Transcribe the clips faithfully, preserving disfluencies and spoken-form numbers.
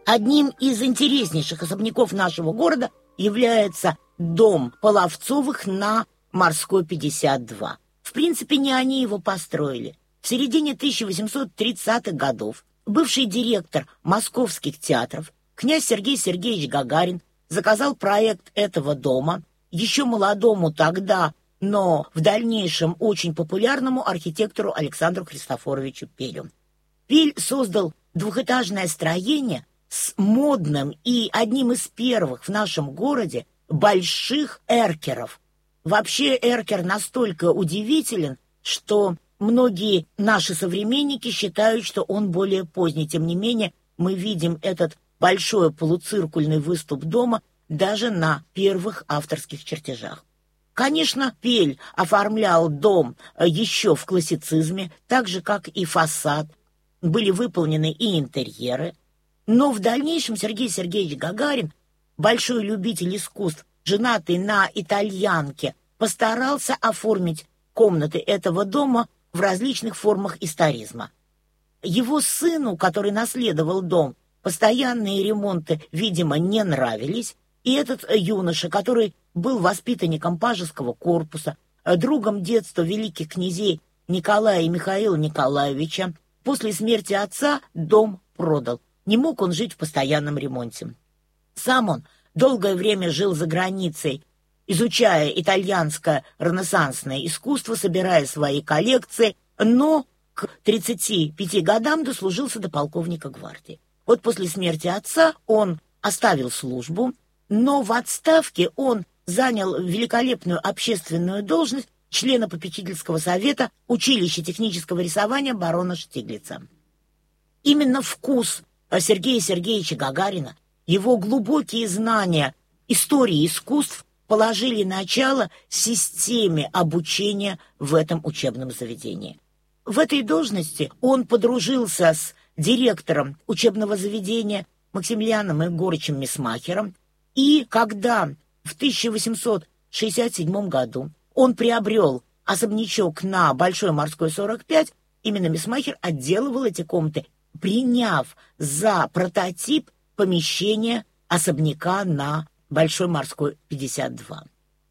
Одним из интереснейших особняков нашего города является дом Половцовых на Морской, пятьдесят два. В принципе, не они его построили. В середине тысяча восемьсот тридцатых годов бывший директор московских театров князь Сергей Сергеевич Гагарин заказал проект этого дома еще молодому тогда, но в дальнейшем очень популярному архитектору Александру Христофоровичу Пелю. Пель создал двухэтажное строение с модным и одним из первых в нашем городе больших эркеров. Вообще эркер настолько удивителен, что многие наши современники считают, что он более поздний. Тем не менее, мы видим этот большой полуциркульный выступ дома даже на первых авторских чертежах. Конечно, Пель оформлял дом еще в классицизме, так же, как и фасад. Были выполнены и интерьеры. Но в дальнейшем Сергей Сергеевич Гагарин, большой любитель искусств, женатый на итальянке, постарался оформить комнаты этого дома в различных формах историзма. Его сыну, который наследовал дом, постоянные ремонты, видимо, не нравились, и этот юноша, который был воспитанником Пажеского корпуса, другом детства великих князей Николая и Михаила Николаевича, после смерти отца дом продал. Не мог он жить в постоянном ремонте. Сам он долгое время жил за границей, изучая итальянское ренессансное искусство, собирая свои коллекции, но к тридцати пяти годам дослужился до полковника гвардии. Вот после смерти отца он оставил службу, но в отставке он занял великолепную общественную должность члена попечительского совета училища технического рисования барона Штиглица. Именно вкус Сергея Сергеевича Гагарина, его глубокие знания истории искусств положили начало системе обучения в этом учебном заведении. В этой должности он подружился с директором учебного заведения Максимилианом Егорычем Мисмахером, и когда в тысяча восемьсот шестьдесят седьмом году он приобрел особнячок на Большой Морской, сорок пять, именно Мисмахер отделывал эти комнаты, приняв за прототип помещения особняка на Большой Морской, пятьдесят два.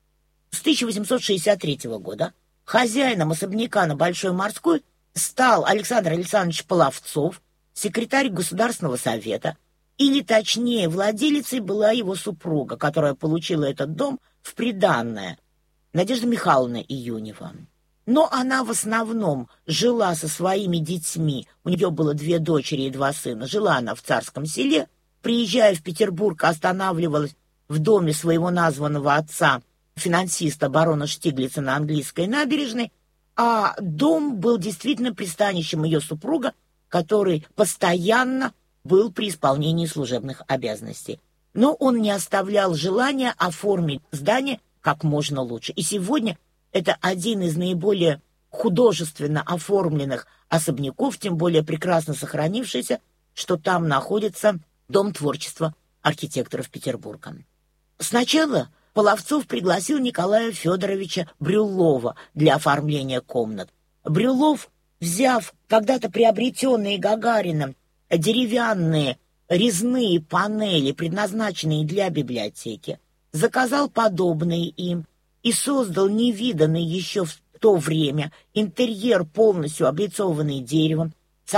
С тысяча восемьсот шестьдесят третьего года хозяином особняка на Большой Морской стал Александр Александрович Половцов, секретарь Государственного совета, или точнее владелицей была его супруга, которая получила этот дом в приданное, Надежда Михайловна Июнева. Но она в основном жила со своими детьми, у нее было две дочери и два сына, жила она в Царском Селе, приезжая в Петербург, останавливалась в доме своего названного отца, финансиста барона Штиглица на Английской набережной, а дом был действительно пристанищем ее супруга, который постоянно был при исполнении служебных обязанностей. Но он не оставлял желания оформить здание как можно лучше. И сегодня это один из наиболее художественно оформленных особняков, тем более прекрасно сохранившийся, что там находится Дом творчества архитекторов Петербурга. Сначала Половцов пригласил Николая Федоровича Брюллова для оформления комнат. Брюллов, взяв когда-то приобретенные Гагарином деревянные резные панели, предназначенные для библиотеки, заказал подобные им и создал невиданный еще в то время интерьер, полностью облицованный деревом,